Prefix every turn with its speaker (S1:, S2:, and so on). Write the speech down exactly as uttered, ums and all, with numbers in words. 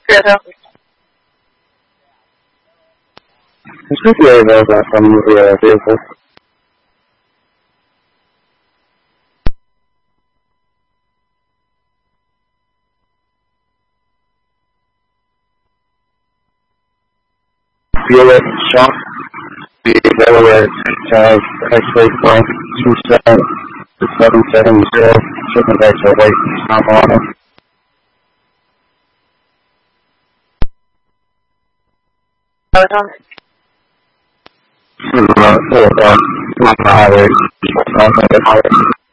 S1: You should be able to get from the vehicle. Feel it, shock, be Delaware, tag, X-ray point, two seven, seven seven zero, chicken legs are white, stop on it. Uh, hold on, not the highway, not the highway.